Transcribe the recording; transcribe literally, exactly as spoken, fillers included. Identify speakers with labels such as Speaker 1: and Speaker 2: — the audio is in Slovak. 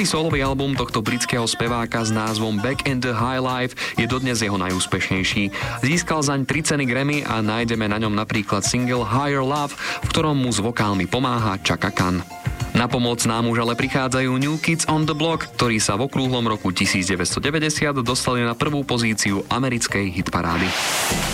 Speaker 1: Štvrtý solový album tohto britského speváka s názvom Back in the High Life je dodnes jeho najúspešnejší. Získal zaň tri ceny Grammy a nájdeme na ňom napríklad single Higher Love, v ktorom mu s vokálmi pomáha Chaka Khan. Na pomoc nám už ale prichádzajú New Kids on the Block, ktorí sa v okrúhlom roku devätnásťstodeväťdesiat dostali na prvú pozíciu americkej hitparády.